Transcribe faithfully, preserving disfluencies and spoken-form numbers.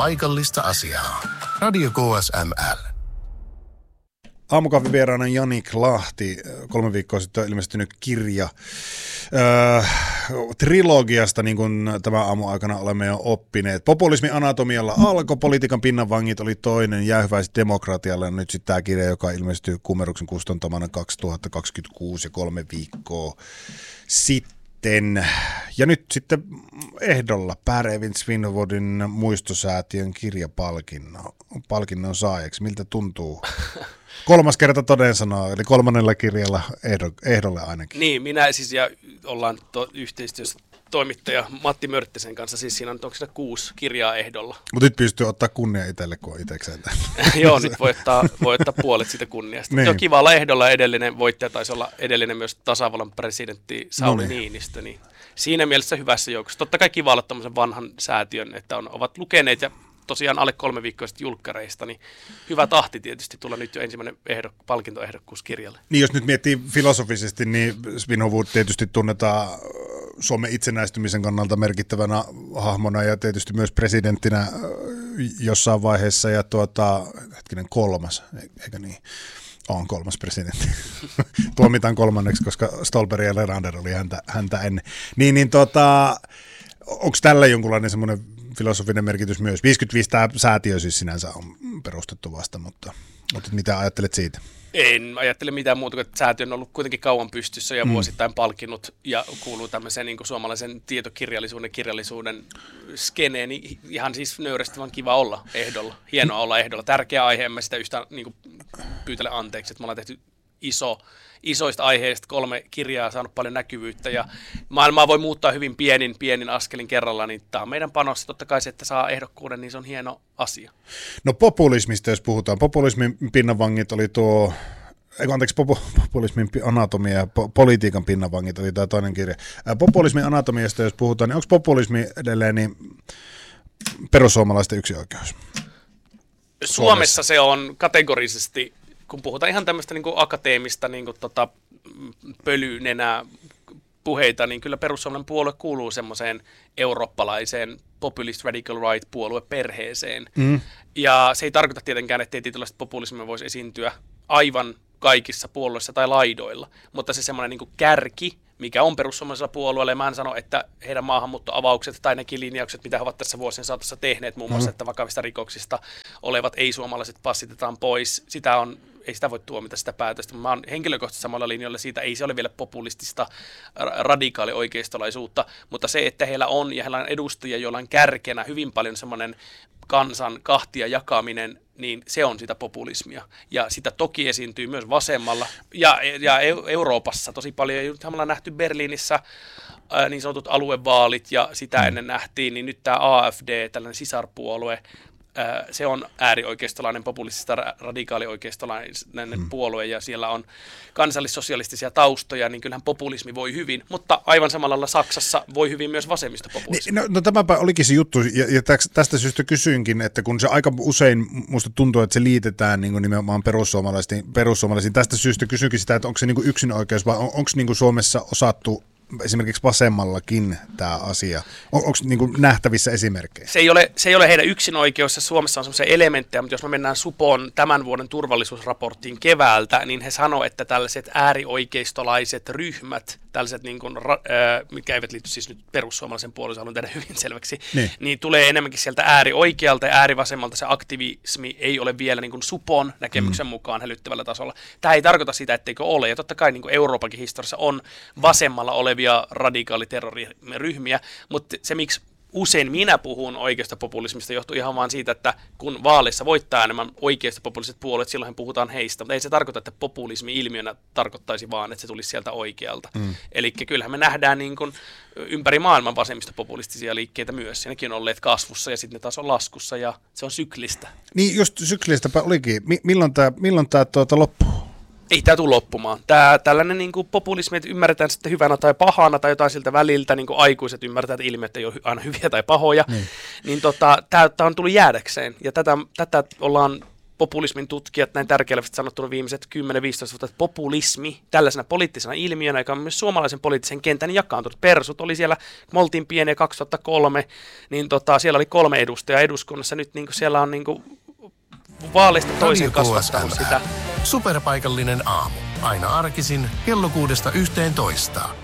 paikallista asiaa. Radio K S M L. Aamukahvin vieraana Janik Lahti, kolme viikkoa sitten on ilmestynyt kirja öö, trilogiasta, niin kuin tämän aamun aikana olemme jo oppineet. Populismi anatomialla alkoi, politiikan pinnanvangit oli toinen, jäähyväiset demokratialle, ja nyt sitten tämä kirja, joka ilmestyy Kumeruksen kustantamana kaksituhattakaksikymmentäkuusi ja kolme viikkoa sitten. Ja nyt sitten ehdolla Pär-Evin Svinhufvudin muistosäätiön kirjapalkinnon palkinnon saajaksi. Miltä tuntuu? Kolmas kerta toden sanoo, eli kolmannella kirjalla ehdolle ainakin. Niin, minä siis ja ollaan to, yhteistyössä toimittaja Matti Mörttisen kanssa, siis siinä on, onko siinä kuusi kirjaa ehdolla. Mutta nyt pystyy ottaa kunnia itselle, kun on itsekseen Joo, nyt voi ottaa, voi ottaa puolet siitä kunniasta. Niin. Jo kiva olla ehdolla, edellinen voittaja taisi olla edellinen myös tasavallan presidentti Sauli no niin. Niinistö, niin siinä mielessä hyvässä joukossa. Totta kai kiva olla tämmöisen vanhan säätiön, että on, ovat lukeneet ja tosiaan alle kolme viikkoista julkkareista, niin hyvä tahti tietysti tulla nyt jo ensimmäinen ehdok, palkintoehdokkuus kirjalle. Niin jos nyt miettii filosofisesti, niin Svinhufvud tietysti tunnetaan Suomen itsenäistymisen kannalta merkittävänä hahmona ja tietysti myös presidenttinä jossain vaiheessa ja tuota, hetkinen kolmas, eikö niin? On kolmas presidentti. Tuomitaan kolmanneksi, koska Stolberg ja Lerander oli häntä, häntä ennen. Niin, niin tota, onko tällä jonkunlainen semmoinen filosofinen merkitys myös? viisikymmentäviisi tämä säätiö siis sinänsä on perustettu vasta, mutta, mutta mitä ajattelet siitä? En ajattele mitään muuta, että säätiö on ollut kuitenkin kauan pystyssä ja mm. vuosittain palkinnut ja kuuluu tämmöiseen niin kuin suomalaisen tietokirjallisuuden kirjallisuuden skeneen. Niin ihan siis nöyrestävän kiva olla ehdolla, hienoa olla ehdolla. Tärkeä aihe, en mä sitä yhtään niin kuin pyytele anteeksi, että me ollaan tehty iso, isoista aiheista kolme kirjaa, saanut paljon näkyvyyttä ja maailmaa voi muuttaa hyvin pienin, pienin askelin kerrallaan, niin tämä on meidän panos. Totta kai se, että saa ehdokkuuden, niin se on hieno asia. No populismista, jos puhutaan. Populismin pinnanvangit oli tuo, eikö anteeksi, popu, populismin anatomia ja po, politiikan pinnanvangit oli tämä toinen kirja. Ää, populismin anatomiasta, jos puhutaan, niin onko populismi edelleen niin perussuomalaisten yksioikeus? Suomessa, Suomessa se on kategorisesti, kun puhutaan ihan tämmöistä niin kuin akateemista niin kuin tota, pölynenää puheita, niin kyllä perussuomalainen puolue kuuluu semmoiseen eurooppalaiseen populist radical right puolueperheeseen. Mm. Ja se ei tarkoita tietenkään, että tietynlaista populismia voisi esiintyä aivan kaikissa puolueissa tai laidoilla, mutta se semmoinen niin kuin kärki, mikä on perussuomalaisella puolueella, ja mä en sano, että heidän maahanmuuttoavaukset tai nekin linjaukset, mitä he ovat tässä vuosien saatossa tehneet, muun muassa, että vakavista rikoksista olevat ei-suomalaiset passitetaan pois, sitä on, ei sitä voi tuomita sitä päätöstä. Mä oon henkilökohtaisesti samalla linjalla siitä, ei se ole vielä populistista radikaali-oikeistolaisuutta, mutta se, että heillä on ja heillä on edustajia, joilla on kärkenä hyvin paljon semmoinen kansan kahtia jakaminen, niin se on sitä populismia. Ja sitä toki esiintyy myös vasemmalla ja, ja Euroopassa tosi paljon. Nythän me ollaan nähty Berliinissä ää, niin sanotut aluevaalit ja sitä ennen nähtiin, niin nyt tämä A F D, tällainen sisarpuolue, ää, se on äärioikeistolainen, populistista radikaalioikeistolainen hmm. puolue ja siellä on kansallissosialistisia taustoja, niin kyllähän populismi voi hyvin, mutta aivan samalla lailla Saksassa voi hyvin myös vasemmistopopulismi. No, no tämäpä olikin se juttu, ja, ja tästä syystä kysyinkin, että kun se aika usein musta tuntuu, että se liitetään niin kuin nimenomaan perussuomalaisiin, perussuomalaisiin, tästä syystä kysynkin sitä, että onko se niin kuin yksinoikeus, vai on, onko niin kuin Suomessa osattu esimerkiksi vasemmallakin tämä asia? On, onko niin kuin nähtävissä esimerkkejä? Se ei ole, se ei ole heidän yksinoikeus, ja Suomessa on sellaisia elementtejä, mutta jos me mennään Supon tämän vuoden turvallisuusraporttiin keväältä, niin he sanoo, että tällaiset äärioikeistolaiset ryhmät, tällaiset, niin kuin, äh, mitkä eivät liity siis nyt perussuomalaisen puolueen, haluan tehdä hyvin selväksi, niin. niin tulee enemmänkin sieltä äärioikealta ja äärivasemmalta. Se aktivismi ei ole vielä niin kuin Supon näkemyksen mm. mukaan hälyttävällä tasolla. Tämä ei tarkoita sitä, etteikö ole, ja totta kai niin kuin Euroopankin historiassa on vasemmalla olevia radikaaliterroriryhmiä, mutta se miksi usein minä puhun oikeasta populismista johtuu ihan vaan siitä, että kun vaaleissa voittaa enemmän oikeasta populistiset puolet, silloin puhutaan heistä, mutta ei se tarkoita, että populismi ilmiönä tarkoittaisi vaan, että se tulisi sieltä oikealta. Mm. Eli kyllähän me nähdään niin kuin ympäri maailman vasemmistopopulistisia liikkeitä myös, ja nekin on olleet kasvussa ja sitten ne taas on laskussa ja se on syklistä. Niin just syklistäpä olikin. M- milloin tämä milloin tää, tuota, loppuu? Ei tämä tule loppumaan. Tää, tällainen niin kuin populismi, että ymmärretään sitten hyvänä tai pahana tai jotain siltä väliltä, niin kuin aikuiset ymmärtävät, että ilmiöt ei ole aina hyviä tai pahoja, niin, niin tota, tämä on tullut jäädäkseen. Ja tätä, tätä ollaan populismin tutkijat näin tärkeällä sanottuna viimeiset kymmenen viisitoista vuotta, että populismi tällaisena poliittisena ilmiönä, joka on myös suomalaisen poliittisen kentän jakaantunut. Persut oli siellä, me oltiin pieniä kaksituhattakolme, niin tota, siellä oli kolme edustajaa eduskunnassa, nyt niin kuin siellä on niin kuin vaaleista toisen kasvattanut sitä. Superpaikallinen aamu. Aina arkisin kello kuudesta yhteentoista.